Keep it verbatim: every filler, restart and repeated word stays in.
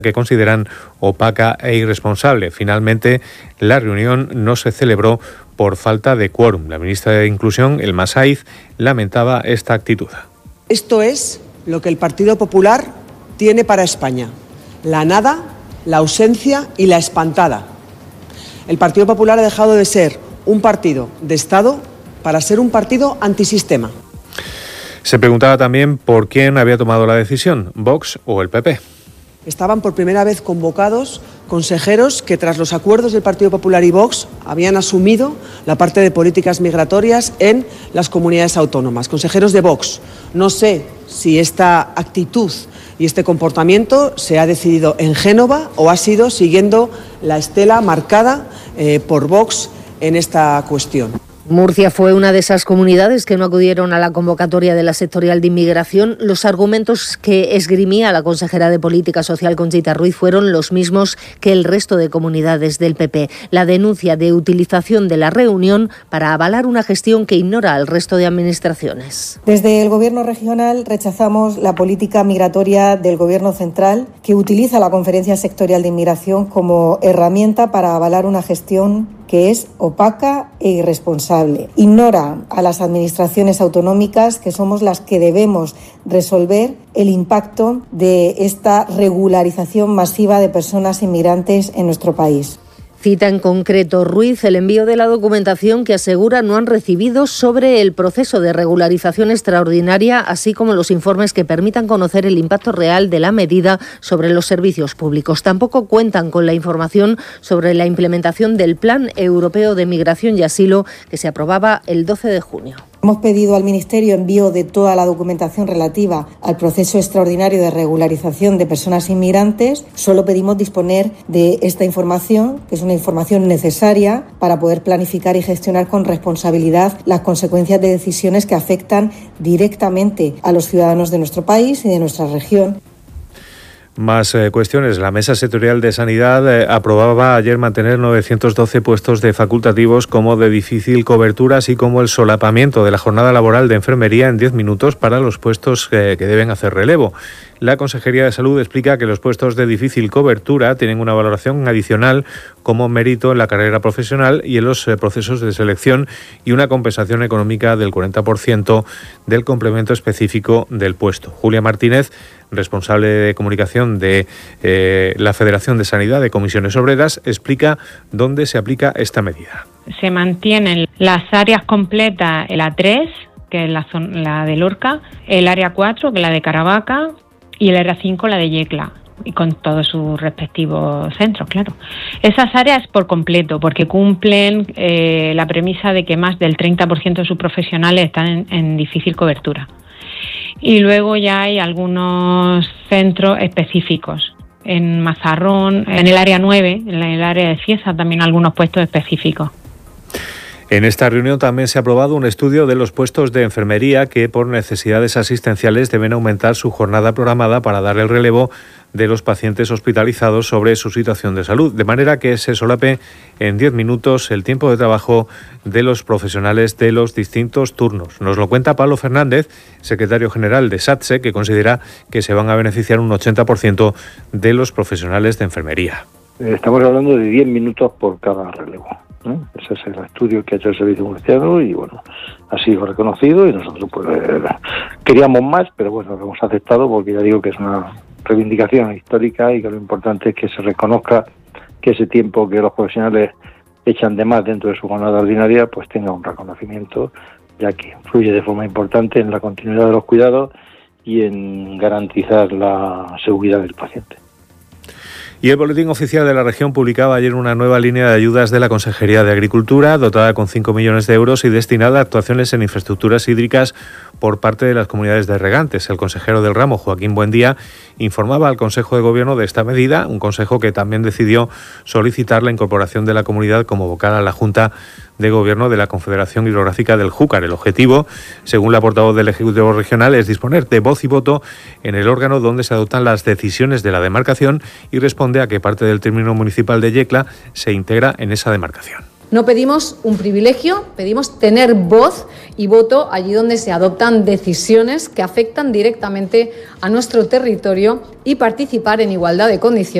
que consideran opaca e irresponsable. Finalmente, la reunión no se celebró por falta de quórum. La ministra de Inclusión, Elma Saiz, lamentaba esta actitud. Esto es lo que el Partido Popular tiene para España: la nada, la ausencia y la espantada. El Partido Popular ha dejado de ser un partido de Estado para ser un partido antisistema. Se preguntaba también por quién había tomado la decisión, Vox o el P P. Estaban por primera vez convocados consejeros que, tras los acuerdos del Partido Popular y Vox, habían asumido la parte de políticas migratorias en las comunidades autónomas. Consejeros de Vox. No sé si esta actitud y este comportamiento se ha decidido en Génova o ha sido siguiendo la estela marcada eh, por Vox en esta cuestión. Murcia fue una de esas comunidades que no acudieron a la convocatoria de la sectorial de inmigración. Los argumentos que esgrimía la consejera de Política Social, Conchita Ruiz, fueron los mismos que el resto de comunidades del P P. La denuncia de utilización de la reunión para avalar una gestión que ignora al resto de administraciones. Desde el Gobierno regional rechazamos la política migratoria del Gobierno central, que utiliza la Conferencia Sectorial de Inmigración como herramienta para avalar una gestión que es opaca e irresponsable. Ignora a las administraciones autonómicas, que somos las que debemos resolver el impacto de esta regularización masiva de personas inmigrantes en nuestro país. Cita en concreto Ruiz el envío de la documentación que asegura no han recibido sobre el proceso de regularización extraordinaria, así como los informes que permitan conocer el impacto real de la medida sobre los servicios públicos. Tampoco cuentan con la información sobre la implementación del Plan Europeo de Migración y Asilo, que se aprobaba el doce de junio. Hemos pedido al Ministerio envío de toda la documentación relativa al proceso extraordinario de regularización de personas inmigrantes. Solo pedimos disponer de esta información, que es una información necesaria para poder planificar y gestionar con responsabilidad las consecuencias de decisiones que afectan directamente a los ciudadanos de nuestro país y de nuestra región. Más eh, cuestiones. La Mesa Sectorial de Sanidad eh, aprobaba ayer mantener novecientos doce puestos de facultativos como de difícil cobertura, así como el solapamiento de la jornada laboral de enfermería en diez minutos para los puestos eh, que deben hacer relevo. La Consejería de Salud explica que los puestos de difícil cobertura tienen una valoración adicional como mérito en la carrera profesional y en los eh, procesos de selección, y una compensación económica del cuarenta por ciento del complemento específico del puesto. Julia Martínez, responsable de comunicación de eh, la Federación de Sanidad de Comisiones Obreras, explica dónde se aplica esta medida. Se mantienen las áreas completas, el A tres, que es la, zona, la de Lorca, el área cuatro, que es la de Caravaca, y el área cinco, la de Yecla, y con todos sus respectivos centros, claro. Esas áreas por completo, porque cumplen eh, la premisa de que más del treinta por ciento de sus profesionales están en, en difícil cobertura. Y luego ya hay algunos centros específicos. En Mazarrón, en el área nueve, en el área de Cieza, también algunos puestos específicos. En esta reunión también se ha aprobado un estudio de los puestos de enfermería que, por necesidades asistenciales, deben aumentar su jornada programada para dar el relevo de los pacientes hospitalizados sobre su situación de salud, de manera que se solape en diez minutos el tiempo de trabajo de los profesionales de los distintos turnos. Nos lo cuenta Pablo Fernández, secretario general de SATSE, que considera que se van a beneficiar un ochenta por ciento de los profesionales de enfermería. Estamos hablando de diez minutos por cada relevo, ¿no? Ese es el estudio que ha hecho el Servicio Murciano y bueno, ha sido reconocido, y nosotros pues queríamos más, pero bueno, lo hemos aceptado porque ya digo que es una reivindicación histórica y que lo importante es que se reconozca que ese tiempo que los profesionales echan de más dentro de su jornada ordinaria pues tenga un reconocimiento, ya que influye de forma importante en la continuidad de los cuidados y en garantizar la seguridad del paciente. Y el Boletín Oficial de la Región publicaba ayer una nueva línea de ayudas de la Consejería de Agricultura, dotada con cinco millones de euros y destinada a actuaciones en infraestructuras hídricas por parte de las comunidades de regantes. El consejero del ramo, Joaquín Buendía, informaba al Consejo de Gobierno de esta medida, un consejo que también decidió solicitar la incorporación de la comunidad como vocal a la Junta de Gobierno de la Confederación Hidrográfica del Júcar. El objetivo, según la portavoz del Ejecutivo Regional, es disponer de voz y voto en el órgano donde se adoptan las decisiones de la demarcación, y responde a que parte del término municipal de Yecla se integra en esa demarcación. No pedimos un privilegio, pedimos tener voz y voto allí donde se adoptan decisiones que afectan directamente a nuestro territorio y participar en igualdad de condiciones